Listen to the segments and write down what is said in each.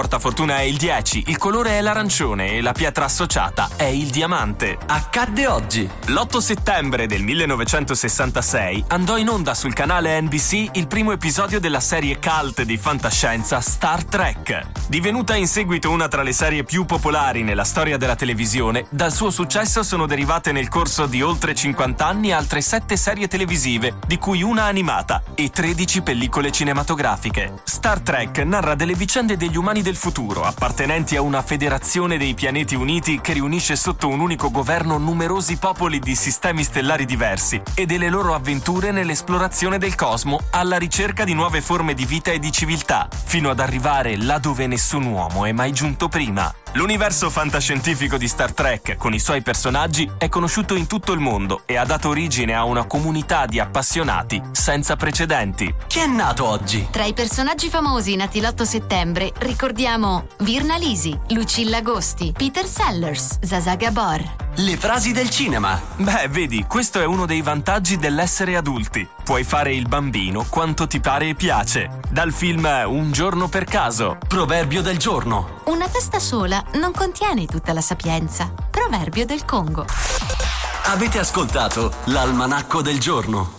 portafortuna è il 10, il colore è l'arancione e la pietra associata è il diamante. Accadde oggi. L'8 settembre del 1966 andò in onda sul canale NBC il primo episodio della serie cult di fantascienza Star Trek. Divenuta in seguito una tra le serie più popolari nella storia della televisione, dal suo successo sono derivate nel corso di oltre 50 anni altre 7 serie televisive, di cui una animata, e 13 pellicole cinematografiche. Star Trek narra delle vicende degli umani del futuro, appartenenti a una federazione dei pianeti uniti che riunisce sotto un unico governo numerosi popoli di sistemi stellari diversi e delle loro avventure nell'esplorazione del cosmo alla ricerca di nuove forme di vita e di civiltà, fino ad arrivare là dove nessun uomo è mai giunto prima. L'universo fantascientifico di Star Trek, con i suoi personaggi, è conosciuto in tutto il mondo e ha dato origine a una comunità di appassionati senza precedenti. Chi è nato oggi? Tra i personaggi famosi nati l'8 settembre ricordiamo Virna Lisi, Lucilla Agosti, Peter Sellers, Zsa Gabor. Le frasi del cinema. Beh, vedi, questo è uno dei vantaggi dell'essere adulti. Puoi fare il bambino quanto ti pare e piace. Dal film Un giorno per caso. Proverbio del giorno. Una testa sola non contiene tutta la sapienza. Proverbio del Congo. Avete ascoltato l'Almanacco del giorno.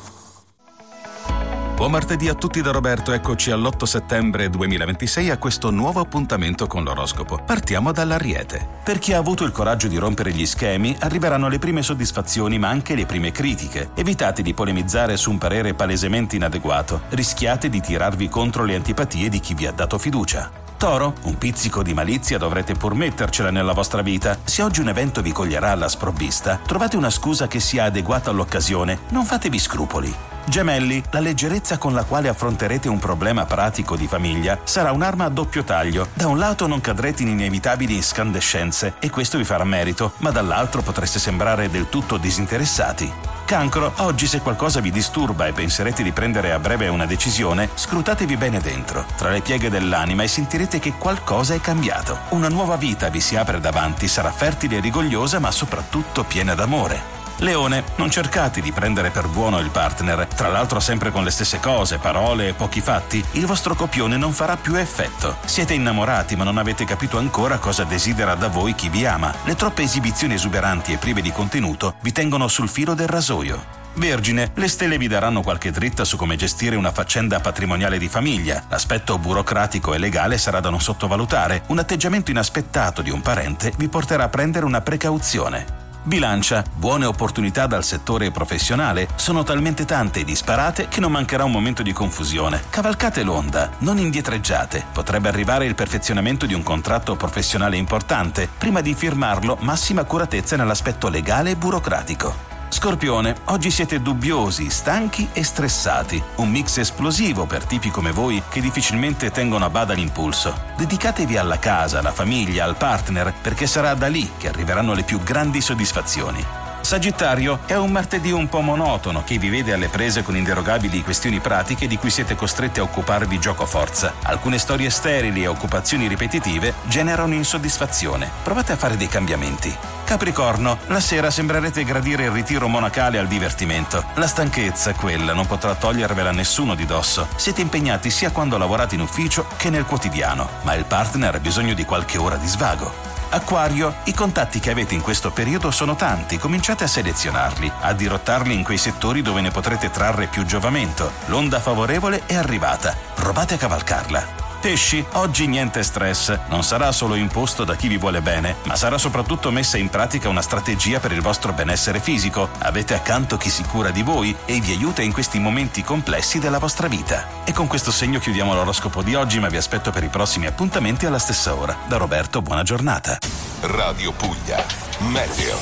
Buon martedì a tutti da Roberto, eccoci all'8 settembre 2026 a questo nuovo appuntamento con l'oroscopo. Partiamo dall'Ariete. Per chi ha avuto il coraggio di rompere gli schemi, arriveranno le prime soddisfazioni ma anche le prime critiche. Evitate di polemizzare su un parere palesemente inadeguato, rischiate di tirarvi contro le antipatie di chi vi ha dato fiducia. Toro, un pizzico di malizia dovrete pur mettercela nella vostra vita. Se oggi un evento vi coglierà alla sprovvista, trovate una scusa che sia adeguata all'occasione, non fatevi scrupoli. Gemelli, la leggerezza con la quale affronterete un problema pratico di famiglia sarà un'arma a doppio taglio. Da un lato non cadrete in inevitabili incandescenze e questo vi farà merito, ma dall'altro potreste sembrare del tutto disinteressati. Cancro, oggi se qualcosa vi disturba e penserete di prendere a breve una decisione, scrutatevi bene dentro, tra le pieghe dell'anima, e sentirete che qualcosa è cambiato. Una nuova vita vi si apre davanti, sarà fertile e rigogliosa, ma soprattutto piena d'amore. Leone, non cercate di prendere per buono il partner, tra l'altro sempre con le stesse cose, parole e pochi fatti. Il vostro copione non farà più effetto. Siete innamorati ma non avete capito ancora cosa desidera da voi chi vi ama. Le troppe esibizioni esuberanti e prive di contenuto vi tengono sul filo del rasoio. Vergine, le stelle vi daranno qualche dritta su come gestire una faccenda patrimoniale di famiglia. L'aspetto burocratico e legale sarà da non sottovalutare. Un atteggiamento inaspettato di un parente vi porterà a prendere una precauzione. Bilancia, buone opportunità dal settore professionale sono talmente tante e disparate che non mancherà un momento di confusione. Cavalcate l'onda, non indietreggiate. Potrebbe arrivare il perfezionamento di un contratto professionale importante. Prima di firmarlo, massima accuratezza nell'aspetto legale e burocratico. Scorpione, oggi siete dubbiosi, stanchi e stressati. Un mix esplosivo per tipi come voi che difficilmente tengono a bada l'impulso. Dedicatevi alla casa, alla famiglia, al partner, perché sarà da lì che arriveranno le più grandi soddisfazioni. Sagittario, è un martedì un po' monotono che vi vede alle prese con inderogabili questioni pratiche di cui siete costretti a occuparvi giocoforza. Alcune storie sterili e occupazioni ripetitive generano insoddisfazione. Provate a fare dei cambiamenti. Capricorno, la sera sembrerete gradire il ritiro monacale al divertimento. La stanchezza, quella, non potrà togliervela nessuno di dosso. Siete impegnati sia quando lavorate in ufficio che nel quotidiano, ma il partner ha bisogno di qualche ora di svago. Acquario, i contatti che avete in questo periodo sono tanti, cominciate a selezionarli, a dirottarli in quei settori dove ne potrete trarre più giovamento. L'onda favorevole è arrivata, provate a cavalcarla. Pesci, oggi niente stress, non sarà solo imposto da chi vi vuole bene, ma sarà soprattutto messa in pratica una strategia per il vostro benessere fisico. Avete accanto chi si cura di voi e vi aiuta in questi momenti complessi della vostra vita. E con questo segno chiudiamo l'oroscopo di oggi, ma vi aspetto per i prossimi appuntamenti alla stessa ora. Da Roberto, buona giornata. Radio Puglia, Meteo.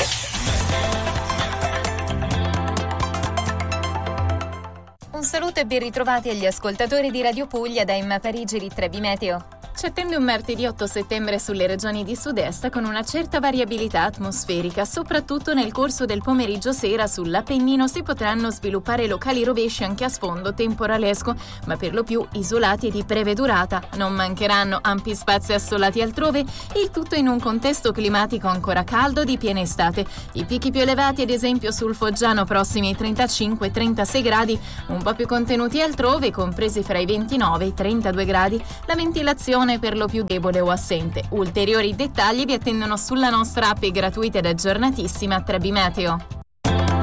Un saluto e ben ritrovati agli ascoltatori di Radio Puglia da Emma Parigi di Trebi Meteo. Ci attende un martedì 8 settembre sulle regioni di sud-est con una certa variabilità atmosferica, soprattutto nel corso del pomeriggio-sera sull'Appennino si potranno sviluppare locali rovesci anche a sfondo temporalesco, ma per lo più isolati e di breve durata. Non mancheranno ampi spazi assolati altrove, il tutto in un contesto climatico ancora caldo di piena estate. I picchi più elevati ad esempio sul Foggiano prossimi ai 35-36 gradi, un po' più contenuti altrove, compresi fra i 29 e i 32 gradi. La ventilazione zone per lo più debole o assente. Ulteriori dettagli vi attendono sulla nostra app gratuita ed aggiornatissima Trebi Meteo.